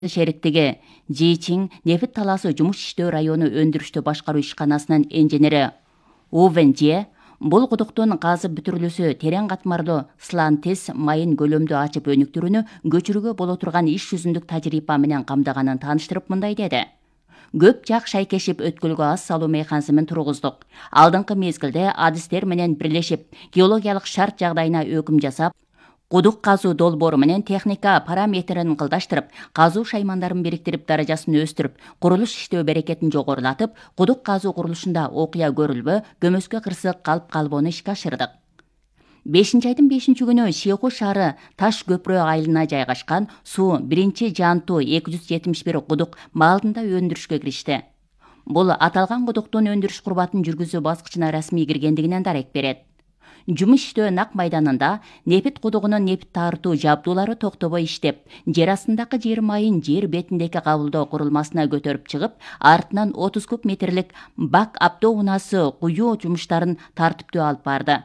шериктиги Жичин нефит талаасы жумуш иштөө району өндүрүштү башкаруу ишканасынын инженери Увен Же бул кудуктун казып бүтүрүлүүсү терең катмарлуу слантис майын көлөмдүү ачып өнүктүрүүнү көчүрүүгө боло турган иш жүзүндүк тажрыйба менен камдаганын тааныштырып мындай деди. Көп жак шайкешип өткөлгө аз салуу механизмин тургуздук. Алдыңкы мезгилде адистер менен бирлешип, геологиялык шарт жагдайына өкүм жасап, кудук казуу долбоору менен техника параметрин кылдаштырып, казуу шаймандарын бириктирип, даражасын өстүрүп, курулуш иштөө берекетин жогорулатып, кудук казуу курулушунда окуя көрүлбө, көмөскө кырсык калп-калбоону ишке ашырдык. 5 айдын 5-күнү Шейху шаары Таш көпүрө айылына жайгашкан суу 1-Жанту 271 кудук маалында өндүрүшкө киришти. Бул аталган кудуктун өндүрүш курбатын жүргүзүү баскычына расмий киргендигинен дарек берет. Жумуш иштөө Нак майданында нефит кудугунун нефит тартуу жабдуулары токтобой иштеп, жер астындагы жер майын жер бетиндеги кабылдоо курулмасына көтөрүп чыгып, артынан 30 куб метрлик бак автоунаасы куюу жумуштарын тартиптүү алып барды.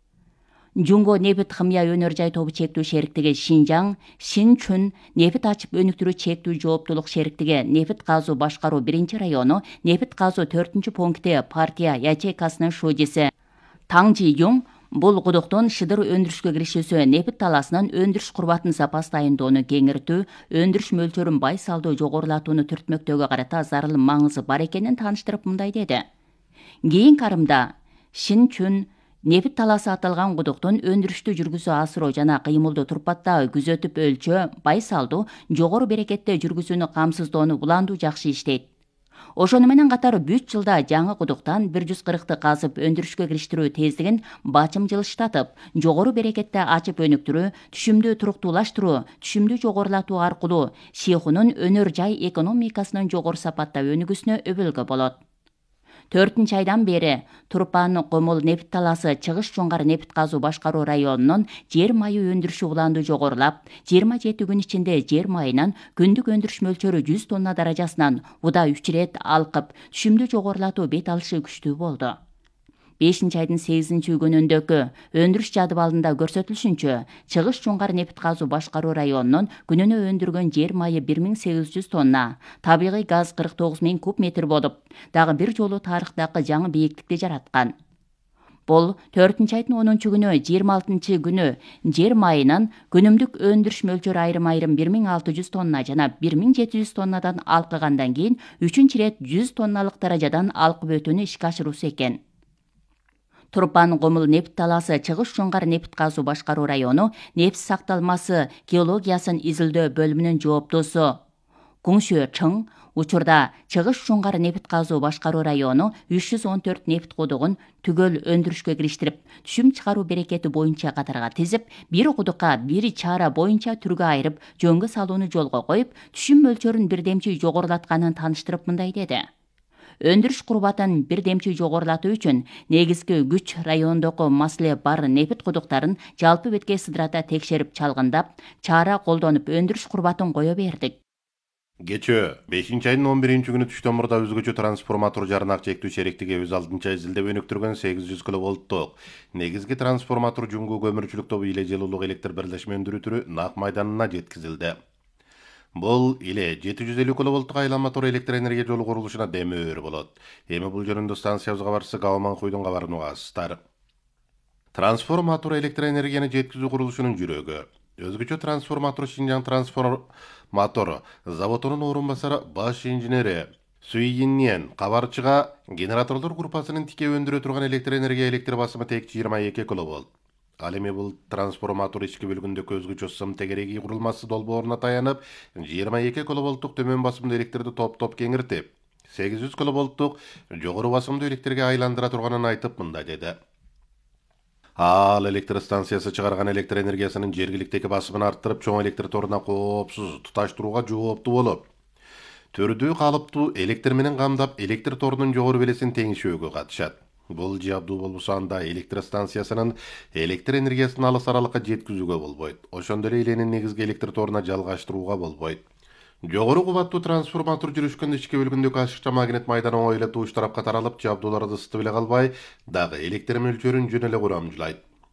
Жунго нефит хымия өнөр жай тобу чектүү шериктиги Шинжаң, Шинчүн нефит ачып өнүктүрүү чектүү жооптулук шериктиги нефит казуу башкаруу 1-району нефит казуу 4-пункти партия ячейкасынын шудиси Таңжи Юң бул кудуктун шыдыр өндүрүшкө киришүүсү нефит талаасынын өндүрүш курбатын запас дайындоону кеңиртүү, өндүрүш мөлчөрүн байсалдуу жогорулатууну түртмөктөөгө карата зарыл маңызы бар экенин тааныштырып мындай деди. Кийинки арымда Шинчүн нефит талаасы аталган кудуктун өндүрүштү жүргүзүү асыруу жана кыймылды турпаттагы күзөтүп өлчөө, байсалдуу, жогору берекетте жүргүзүүнү камсыздоону буландуу жакшы иштейт. Ошону менен катар 3 жылда жаңы кудуктан 140 казып өндүрүшкө кириштирүү тездигин бачым жылыштатып, жогору берекетте ачып өнүктүрүү, түшүмдү туруктуулаштыруу, түшүмдү жогорулатуу аркылуу Шейхунун өнөр жай экономикасынын жогору сапатта өнүгүүсүнө өбөлгө болот. 4-айдан бери Турпан Комул нефит талаасы Чыгыш Жоңгар нефит казуу башкаруу районунун жер майы өндүрүшү уланду жогорулап, 27 күн ичинде жер майынын күндүк өндүрүш мөлчөрү 100 тонна даражасынан уда 3 рет алкып, түшүмдү жогорулатуу бет алышы күчтүү болду. 5-айдын 8-күнүндөгү өндүрүш жадыбалында көрсөтүлүшүнчө, Чыгыш Жоңгар нефит казуу башкаруу районунун күнүнө өндүргөн жер майы 1800 тонна, табигый газ 49 000 куб метр болуп, дагы бир жолу тарыхтагы жаңы бийиктикти жараткан. Бул 4-айдын 10-күнү 26-күнү жер майынын күнүмдүк өндүрүш мөлчөрү айрым-айрым 1600 тонна жана 1700 тоннадан алкыгандан кийин 3 рет 100 тонналык даражадан алкып өтүүнү ишке ашыруусу экен. Турпан Комул нефит талаасы Чыгыш Жоңгар нефит казуу башкаруу району нефт сакталмасы геологиясын изилдөө бөлүмүнүн жооптуусу Куңшө Чың учурда Чыгыш Жоңгар нефит казуу башкаруу району 314 нефит кудугун түгөл өндүрүшкө кириштирип, түшүм чыгаруу берекети боюнча катарга тизип, бир кудукка бир чара боюнча түргө айырып, жөнгө салууну жолго коюп, түшүм мөлчөрүн бирдемчи жогорулатканын тааныштырып мындай деди. Өндүрүш курбатын бирдемчи жогорулатуу үчүн негизги күч райондогу маселе бар нефит кудуктарын жалпы бетке сыдырата текшерип чалгындап, чара колдонуп өндүрүш курбатын кое бердик. Кечээ 5-айдын 11-күнү түштөн мурда өзгөчө трансформатор жарнак чектүү шериктиги өз алдынча изилдеп өнүктүргөн 800 киловолттук негизги трансформатор жуңгу көмүрчүлүк тобу иле жылуулук электр бирлешме өндүрүү Нак майданына жеткизилди. Бул иле 750 киловолттук айланма тор электр энергия жолу курулушуна демөөр болот. Эми бул жөнүндө станциябызга барсак Абаманкуйдун кабарын угасыздар. Трансформатор электр энергияны жеткизүү курулушунун жүрөгү. Өзгөчө трансформатор Шинжаң трансформатор заводунун орун басары баш инженери Суйиннен кабарчыга генераторлор группасынын тике өндүрө турган электр энергия электр басымы тек 22 киловолт. Ал эми бул трансформатор ички бөлүгүндөгү өзгөчө сым тегереги курулмасы долбооруна таянып, 22 киловолттук төмөн басымдуу электрди топ-топ кеңиртип, 800 киловолттук жогору басымдуу электрге айландыра турганын айтып мындай деди. Ал электр станциясы чыгарган электр энергиясынын жергиликтеги басымын арттырып, чоң электр торуна коопсуз туташтырууга жооптуу болуп, түрдүү калыптуу электр менен камдап, электр торунун жогору белесин теңишүүгө катышат. Бул жабдуу болбосо анда электр станциясынын электр энергиясын алыс аралыкка жеткизүүгө болбойт. Ошондо эле эленин негизги электр торуна жалгаштырууга болбойт. Жогору кубаттуу трансформатор жүрүшкөндө ички бөлүгүндөгү ашыкча магнит майдан оңой эле туш тарапка таралып, жабдууларды ысытып эле калбай, дагы электр мөлчөрүн жөн эле курамжылайт.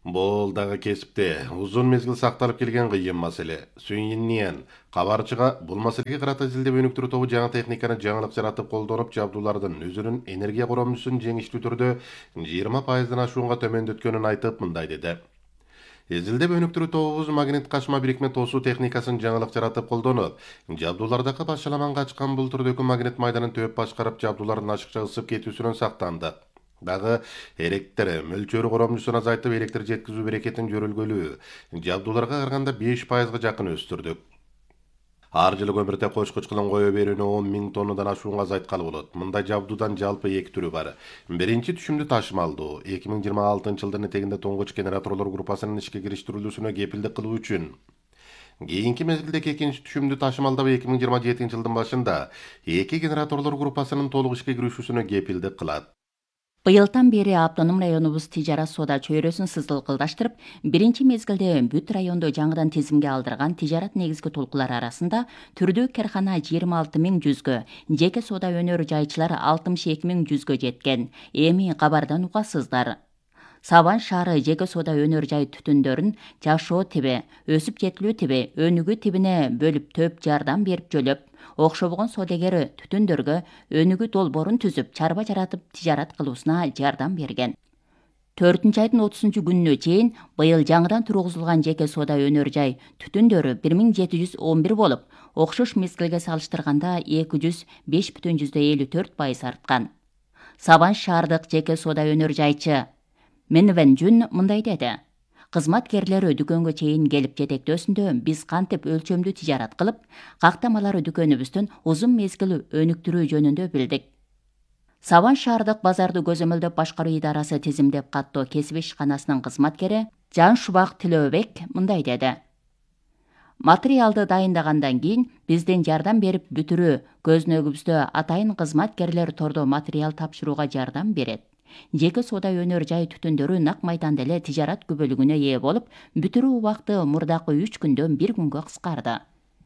Бул дагы кесипте узун мезгил сакталып келген кыйын маселе. Сүйинниен кабарчыга бул маселеге карата изилдеп өнүктүрүү тобу жаңы техниканы жаңылык жаратып колдонуп, жабдуулардын өзүнүн энергия коромчусун жеңиштүү түрдө 20%дан ашуунга төмөндөткөнүн айтып, мындай деди. Изилдеп өнүктүрүү тобубуз магнит качма бирикме тосуу техникасын жаңылык жаратып колдонуп, жабдуулардагы башаламанга ачкан бул түрдөгү магнит майданын төп башкарып, жабдуулардын ашыкча ысып кетүүсүнөн сактандык. Дагы эректер мөлчөрү коромчусун азайтып, электр жеткизүү берекетин жөрөлгөлүү, жабдууларга караганда 5%га жакын өстүрдүк. Ар жылы көмүртек кочкуч кылым кое берүүнү 10 000 тоннадан ашуунга азайткалы болот. Мындай жабдуудан жалпы 2 түрү бар. Биринчи түшүмдүү ташымалдуу 2026-жылдын этегинде тоңгоч генераторлор группасынын ишке кириштирилүүсүнө кепилдик кылуу үчүн. Кийинки мезгилдеги экинчи түшүмдүү ташымалдоо 2027-жылдын башында 2 генераторлор группасынын толук ишке киришүүсүнө кепилдик кылат. Быйылдан бери автоном районубуз тижарат соода чөйрөсүн сызылкылдаштырып, биринчи мезгилде бүт райондо жаңыдан тизимге алдырган тижарат негизги толкулар арасында түрдүү кархана 26.100гө, жеке соода өнөр жайчылар 62.100гө жеткен. Эми кабардан угасыздар. Сабан шаары жеке соода өнөр жай түтүндөрүн жашоо тиби, өсүп жетилүү тиби, өнүгүү тибине бөлүп төп жардам берип жөлөп, окшобогон соодагер түтүндөргө өнүгүү долбоорун түзүп, чарба жаратып тижарат кылуусуна жардам берген. 4-айдын 30-күнүнө чейин быйыл жаңыдан тургузулган жеке соода өнөр жай түтүндөрү 1711 болуп, окшош мезгилге салыштырганда 205,54% арткан. Сабан шаардык жеке соода өнөр жайчы Менвен Жүн мындай деди. Кызматкерлери дүкөнгө чейин келип жетектөөсүндө биз кантип өлчөмдүү тижарат кылып, кактамалары дүкөнүбүздүн узун мезгил өнүктүрүү жөнүндө билдик. Сабан шаардык базарды көзөмөлдөп башкаруу идарасы тизимдеп каттоо кесип ишканасынын кызматкери Жан Шубак Тилөөбек мындай деди. Материалды дайындагандан кийин биздин жардам берип бүтүрүү көзүнөгүбүздө атайын кызматкерлер тордо материал тапшырууга жардам берет. Жеке соода өнөр жай түтүндөрү нак майданда эле тижарат күбөлүгүнө ээ болуп, бүтүрүү убакыты мурдакы 3 күндөн 1 күнгө кыскарды.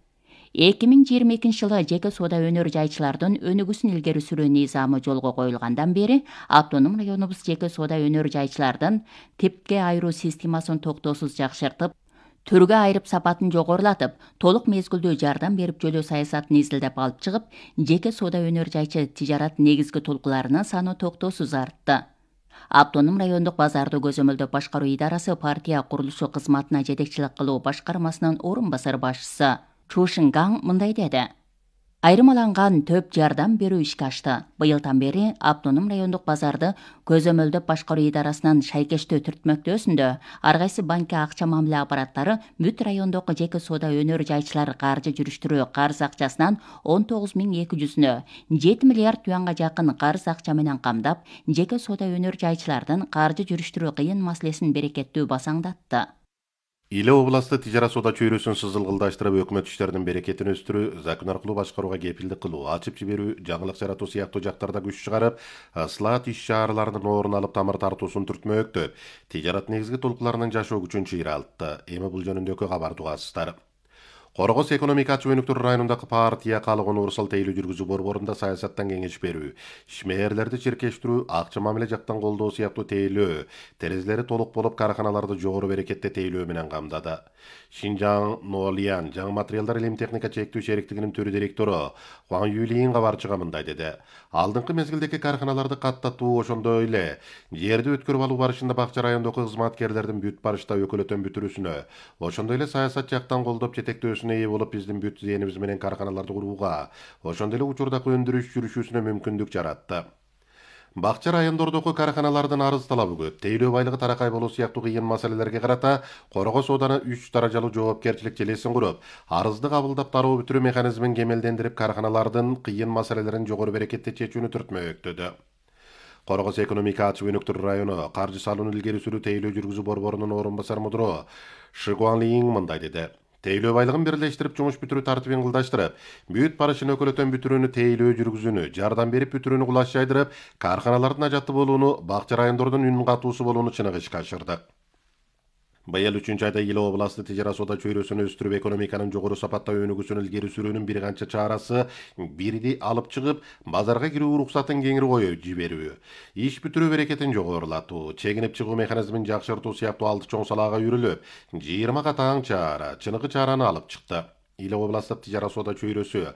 2022-жылы жеке соода өнөр жайчылардын өнүгүүсүн илгери сүрүү низамы жолго коюлгандан бери автоном районубуз жеке соода өнөр жайчылардын типке айыруу системасын токтоосуз жакшыртып, түргө айырып сапатын жогорулатып, толук мезгилдүү жардам берип жөлөө саясатын изилдеп алып чыгып, жеке соода өнөр жайчы тижарат негизги толкуларынын саны токтоосуз артты. Автоном райондук базарды көзөмөлдөп башкаруу идарасы партия курулушу кызматына жетекчилик кылуу башкармасынын орун басар башчысы Чу Шингаң мындай деди. Айрымаланган төп жардам берүү ишке ашты. Быйылдан бери автоном райондук базарды көзөмөлдөп башкаруу идарасынын шайкештөө түртмөктөөсүндө ар кайсы банкке акча мамиле аппараттары бүт райондогу жеке соода өнөр жайчылар каржы жүрүштүрүү карыз акчасынан 19.200-үнө 7 миллиард юанга жакын карыз акча менен камдап, жеке соода өнөр жайчылардын каржы жүрүштүрүү кыйын маселесин берекеттүү басаңдатты. Иле областы тижарат соода чөйрөсүн сызылкылдаштырып, өкмөт иштеринин берекетин өстүрүү, закон аркылуу башкарууга кепилдик кылуу, ачып жиберүү, жаңылык жаратуу сыяктуу жактарда күч чыгарып, ыслаат иш-чараларынын орун алып тамыр тартуусун түртмөктөп, тижарат негизги толкуларынын жашоо күчүн чыйралтты. Эми бул жөнүндөгү кабарды угасыздар. Коргоз экономика ачып өнүктүрүү районундагы партия калык универсал тейлөө жүргүзүү борборунда саясаттан кеңеш берүү, ишмерлерди чиркештирүү, акча мамиле жактан колдоо сыяктуу тейлөө, терезелери толук болуп карханаларды жогору берекетте тейлөө менен камдады. Шинжаң Нолиян жаңы материалдар илим техника чектүү шериктигинин төрү директору Хуан Юлиин кабарчыга мындай деди. Алдыңкы мезгилдеги карханаларды каттатуу, ошондой эле жерди өткөрүп алуу барышында бакча райондогу кызматкерлердин бүт барышта өкөлөтөн бүтүрүүсүнө, ошондой эле саясат жактан колдоп жетектөөсүнө ээ болуп, биздин бүт зээнибиз менен карханаларды курууга, ошондой эле учурдагы өндүрүш жүрүшүүсүнө мүмкүндүк жаратты. Бакча райондордогу карханалардын арыз талабы көп, тейлөө байлыгы таракай болуу сыяктуу кыйын маселелерге карата Коргоз сооданы 3 даражалуу жоопкерчилик желесин куруп, арызды кабылдап дароо бүтүрүү механизмин кемелдендирип, карханалардын кыйын маселелерин жогору берекетте чечүүнү түртмөктөдү. Коргоз экономика ачып өнүктүрүү району каржы салууну илгери сүрүү тейлөө жүргүзүү борборунун орун басар мудуру Ши Гуанлиң мындай деди. Тейлөө байлыгын бирлештирип, жумуш бүтүрүү тартибин кылдаштырып, бүт барышын өкөлөтөн бүтүрүүнү тейлөө жүргүзүүнү, жардам берип бүтүрүүнү кулаш жайдырып, карханалардын ажатты болууну, бакча райондордун үнүн катуусу болууну чыныгы ишке ашырдык. Быйыл 3 айда Ила областы тижара соода чөйрөсүн өстүрүп, экономиканын жогору сапатта өнүгүүсүн илгери сүрүүнүн бир канча чарасы бирди алып чыгып, базарга кирүү уруксатын кеңири коюп жиберүү, иш бүтүрүү берекетин жогорулатуу, чегинип чыгуу механизмин жакшыртуу сыяктуу 6 чоң салаага үйрүлүп, 20 катаң чара, чыныгы чараны алып чыкты. Ила областык тижара соода чөйрөсү